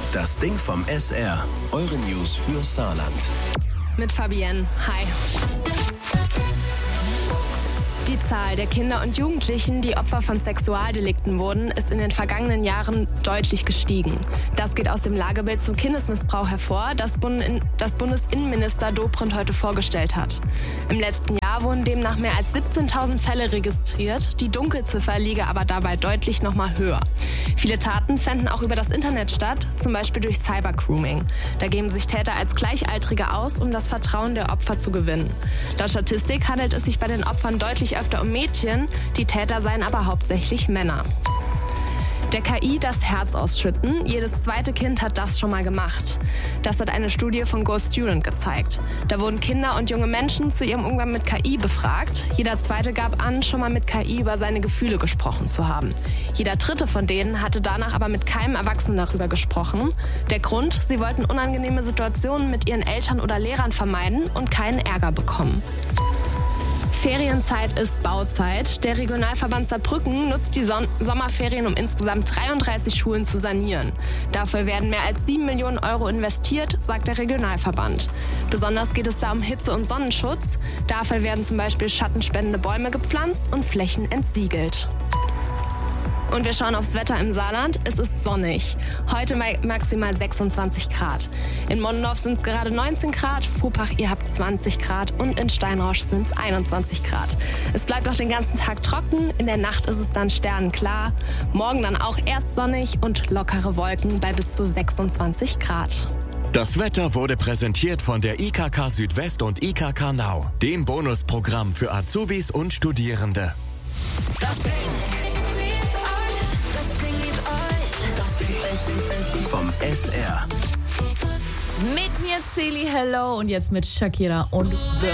Das Ding vom SR. Eure News für Saarland. Mit Fabienne. Hi. Die Zahl der Kinder und Jugendlichen, die Opfer von Sexualdelikten wurden, ist in den vergangenen Jahren deutlich gestiegen. Das geht aus dem Lagebild zum Kindesmissbrauch hervor, das Bundesinnenminister Dobrindt heute vorgestellt hat. Im letzten Jahr wurden demnach mehr als 17.000 Fälle registriert. Die Dunkelziffer liege aber dabei deutlich noch mal höher. Viele Taten fänden auch über das Internet statt, zum Beispiel durch Cybergrooming. Da geben sich Täter als Gleichaltrige aus, um das Vertrauen der Opfer zu gewinnen. Laut Statistik handelt es sich bei den Opfern deutlich öfter um Mädchen, die Täter seien aber hauptsächlich Männer. Der KI das Herz ausschütten, jedes zweite Kind hat das schon mal gemacht. Das hat eine Studie von Go Student gezeigt. Da wurden Kinder und junge Menschen zu ihrem Umgang mit KI befragt. Jeder zweite gab an, schon mal mit KI über seine Gefühle gesprochen zu haben. Jeder dritte von denen hatte danach aber mit keinem Erwachsenen darüber gesprochen. Der Grund, sie wollten unangenehme Situationen mit ihren Eltern oder Lehrern vermeiden und keinen Ärger bekommen. Ferienzeit ist Bauzeit. Der Regionalverband Saarbrücken nutzt die Sommerferien, um insgesamt 33 Schulen zu sanieren. Dafür werden mehr als 7 Millionen Euro investiert, sagt der Regionalverband. Besonders geht es da um Hitze- und Sonnenschutz. Dafür werden zum Beispiel schattenspendende Bäume gepflanzt und Flächen entsiegelt. Und wir schauen aufs Wetter im Saarland. Es ist sonnig. Heute maximal 26 Grad. In Mondorf sind es gerade 19 Grad, Fopach, ihr habt 20 Grad und in Steinrausch sind es 21 Grad. Es bleibt auch den ganzen Tag trocken. In der Nacht ist es dann sternenklar. Morgen dann auch erst sonnig und lockere Wolken bei bis zu 26 Grad. Das Wetter wurde präsentiert von der IKK Südwest und IKK Now, dem Bonusprogramm für Azubis und Studierende. Das Ding vom SR. Mit mir Celi, hello, und jetzt mit Shakira und